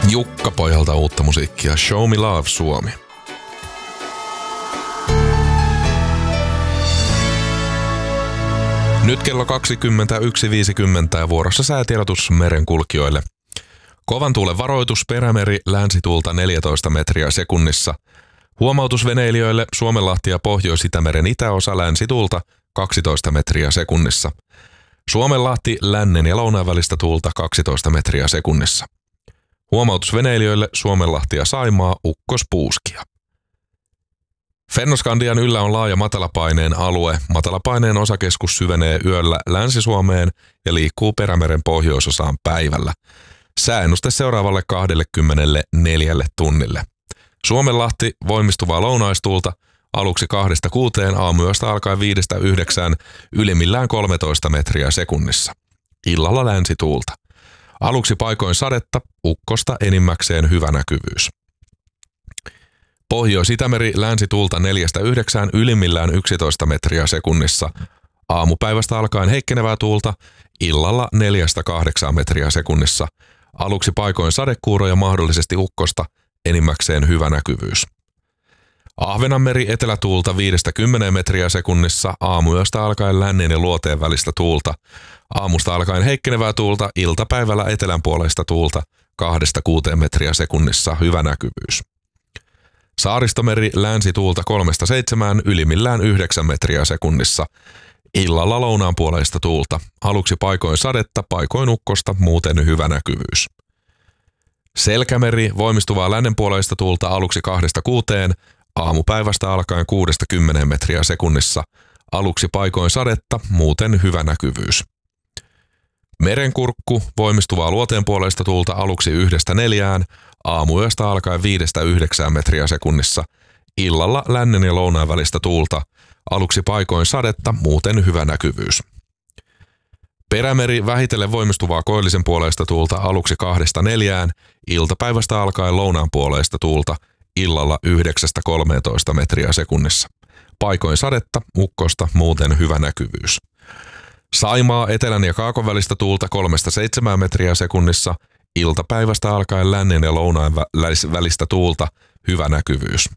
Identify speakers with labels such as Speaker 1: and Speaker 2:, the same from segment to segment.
Speaker 1: Jukka-pojalta uutta musiikkia. Show Me Love Suomi. Nyt kello 21.50 ja vuorossa säätiedotus merenkulkijoille. Kovan tuulen varoitus, Perämeri, länsituulta 14 metriä sekunnissa. Huomautus veneilijöille, Suomenlahti ja Pohjois-Itämeren itäosa, länsituulta 12 metriä sekunnissa. Suomenlahti, lännen ja lounaan välistä tuulta 12 metriä sekunnissa. Huomautus veneilijöille, Suomenlahti ja Saimaa, ukkospuuskia. Fennoskandian yllä on laaja matalapaineen alue. Matalapaineen osakeskus syvenee yöllä Länsi-Suomeen ja liikkuu Perämeren pohjoisosaan päivällä. Sääennuste seuraavalle 24 tunnille. Suomenlahti, voimistuvaa lounaistuulta, aluksi 2-6, aamuyöstä alkaen 5-9, ylimmillään 13 metriä sekunnissa. Illalla länsituulta. Aluksi paikoin sadetta, ukkosta enimmäkseen hyvä näkyvyys. Pohjois-Itämeri, länsituulta 4-9, ylimmillään 11 metriä sekunnissa. Aamupäivästä alkaen heikkenevää tuulta, illalla 4-8 metriä sekunnissa. Aluksi paikoin sadekuuroja, mahdollisesti ukkosta, enimmäkseen hyvä näkyvyys. Ahvenanmeri, etelätuulta 5-10 metriä sekunnissa, aamuyöstä alkaen lännen ja luoteen välistä tuulta. Aamusta alkaen heikkenevää tuulta, iltapäivällä etelänpuoleista tuulta 2-6 metriä sekunnissa, hyvä näkyvyys. Saaristomeri, länsituulta 3-7, ylimmillään 9 metriä sekunnissa. Illalla lounaanpuoleista tuulta, aluksi paikoin sadetta, paikoin ukkosta, muuten hyvä näkyvyys. Selkämeri, voimistuvaa lännenpuoleista tuulta, aluksi 2-6, aamupäivästä alkaen 6-10 metriä sekunnissa. Aluksi paikoin sadetta, muuten hyvä näkyvyys. Merenkurkku, voimistuvaa luoteenpuoleista tuulta, aluksi 1-4, aamuyöstä alkaen 5-9 metriä sekunnissa. Illalla lännen ja lounaan välistä tuulta, aluksi paikoin sadetta, muuten hyvä näkyvyys. Perämeri, vähitellen voimistuvaa koillisen puoleista tuulta, aluksi 2-4, iltapäivästä alkaen lounaan puoleista tuulta, illalla 9-13 metriä sekunnissa. Paikoin sadetta, ukkosta, muuten hyvä näkyvyys. Saimaa, etelän ja kaakon välistä tuulta 3-7 metriä sekunnissa, iltapäivästä alkaen lännen ja lounaan välistä tuulta, hyvä näkyvyys.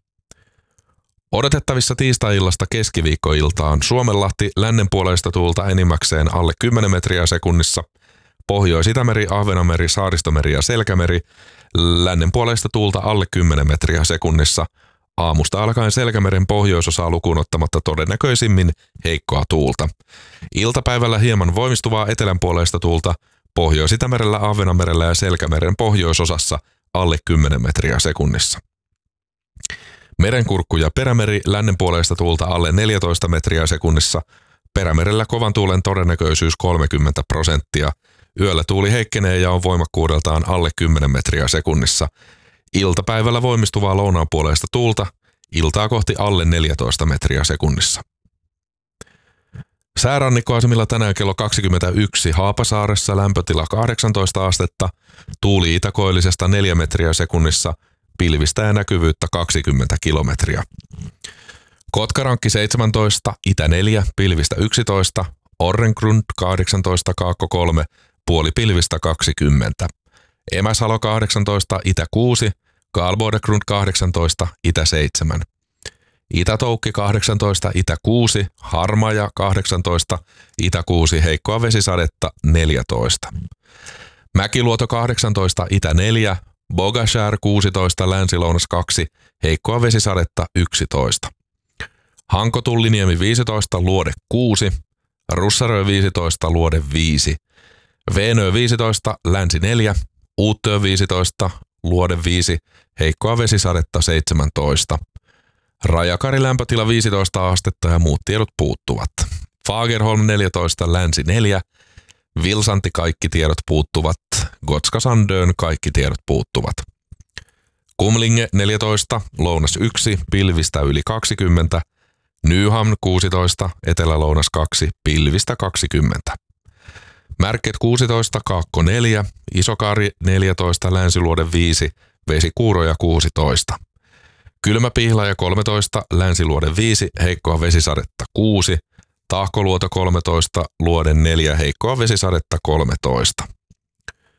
Speaker 1: Odotettavissa tiistai-illasta keskiviikkoiltaan Suomenlahti, lännenpuoleista tuulta enimmäkseen alle 10 metriä sekunnissa, Pohjois-Itämeri, Ahvenanmeri, Saaristomeri ja Selkämeri, lännenpuoleista tuulta alle 10 metriä sekunnissa, aamusta alkaen Selkämeren pohjoisosaa lukuun ottamatta todennäköisimmin heikkoa tuulta. Iltapäivällä hieman voimistuvaa etelänpuoleista tuulta, Pohjois-Itämerellä, Ahvenanmerellä ja Selkämeren pohjoisosassa alle 10 metriä sekunnissa. Merenkurkku ja Perämeri, lännenpuoleista tuulta alle 14 metriä sekunnissa, Perämerellä kovan tuulen todennäköisyys 30%. Yöllä tuuli heikkenee ja on voimakkuudeltaan alle 10 metriä sekunnissa. Iltapäivällä voimistuvaa lounaanpuoleista tuulta, iltaa kohti alle 14 metriä sekunnissa. Säärannikkoasemilla tänään kello 21 Haapasaaressa lämpötila 18 astetta, tuuli itäkoillisesta 4 metriä sekunnissa, pilvistä ja näkyvyyttä 20 kilometriä. Kotkarankki 17, itä 4, pilvistä 11, Orrengrund 18, kaakko 3, puoli pilvistä 20. Emäsalo 18, itä 6, Karlbodegrund 18, itä 7. Itä-Toukki 18, itä 6, Harmaja 18, itä 6, heikkoa vesisadetta 14. Mäkiluoto 18, itä 4, Bogashär 16, länsi-lounas 2, heikkoa vesisadetta 11. Hanko-Tulliniemi 15, luode 6, Russarö 15, luode 5, Veenö 15, länsi 4, Uuttöö 15, luode 5, heikkoa vesisadetta 17. Rajakari lämpötila 15 astetta ja muut tiedot puuttuvat. Fagerholm 14, länsi 4, Vilsanti kaikki tiedot puuttuvat, Gotska Sandön kaikki tiedot puuttuvat. Kumlinge 14, lounas 1, pilvistä yli 20, Nyhamn 16, etelä-lounas 2, pilvistä 20. Märket 16, kaakko 4, Isokaari 14, länsiluode 5, vesikuuroja 16. Kylmäpihlaja 13, länsiluode 5, heikkoa vesisadetta 6, Tahkoluoto 13, luode 4, heikkoa vesisadetta 13.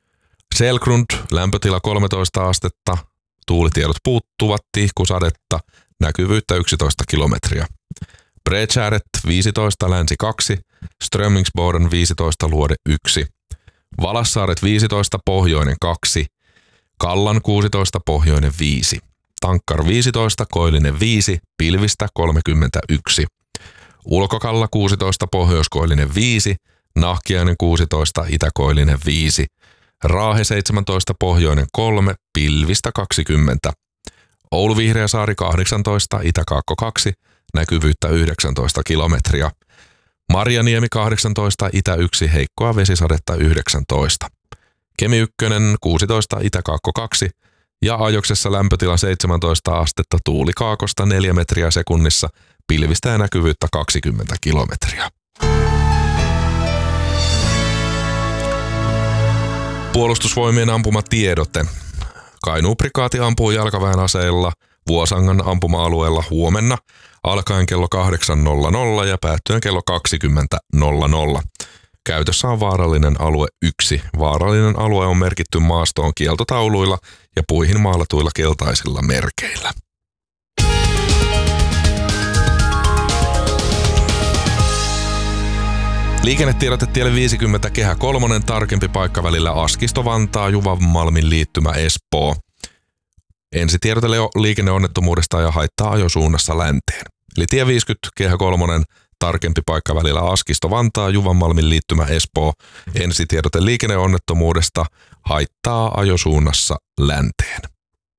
Speaker 1: Selgrund, lämpötila 13 astetta, tuulitiedot puuttuvat, tihkusadetta, näkyvyyttä 11 kilometriä. Bredskäret 15, länsi 2, Strömingsboden 15, luode 1. Valassaaret 15, pohjoinen 2, Kallan 16, pohjoinen 5. Tankkar 15, koillinen 5, pilvistä 31. Ulkokalla 16, pohjoiskoillinen 5, Nahkiainen 16, itäkoillinen 5. Raahe 17, pohjoinen 3, pilvistä 20. Oulu Vihreäsaari 18, itäkaakko 2, näkyvyyttä 19 kilometriä. Marjaniemi 18, itä 1, heikkoa vesisadetta 19. Kemi 1, 16, itäkaakko 2 ja Ajoksessa lämpötila 17 astetta, tuuli kaakosta 4 metriä sekunnissa, pilvistä ja näkyvyyttä 20 kilometriä. Puolustusvoimien ampumatiedote. Kainuun prikaati ampuu jalkaväen aseilla Vuosangan ampuma-alueella huomenna alkaen kello 8.00 ja päättyen kello 20.00. Käytössä on vaarallinen alue 1. Vaarallinen alue on merkitty maastoon kieltotauluilla ja puihin maalatuilla keltaisilla merkeillä. Liikennetiedote tielle 50 kehä 3, tarkempi paikka välillä Askisto-Vantaa, Juvamalmin liittymä Espoo. Ensitiedote liikenneonnettomuudesta ja haittaa ajosuunnassa länteen. Eli tie 50 kehä 3, tarkempi paikka välillä Askisto-Vantaa, Juvamalmin liittymä Espoo. Ensitiedote liikenneonnettomuudesta haittaa ajosuunnassa länteen.